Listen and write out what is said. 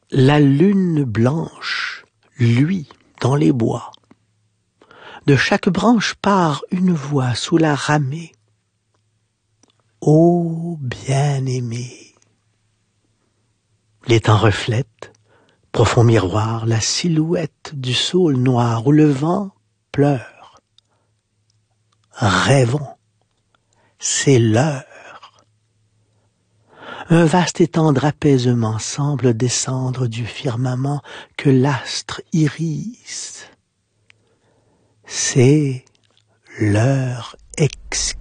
La lune blanche luit dans les bois. De chaque branche part une voix sous la ramée. Ô bien-aimé! L'étang reflète, profond miroir, la silhouette du saule noir où le vent pleure. Rêvons, c'est l'heure. Un vaste étang d'apaisement semble descendre du firmament que l'astre irise. C'est l'heure exquise.